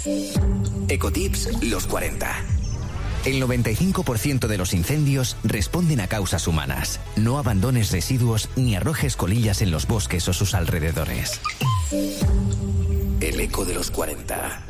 Ecotips los 40. El 95% de los incendios responden a causas humanas. No abandones residuos ni arrojes colillas en los bosques o sus alrededores. El eco de los 40.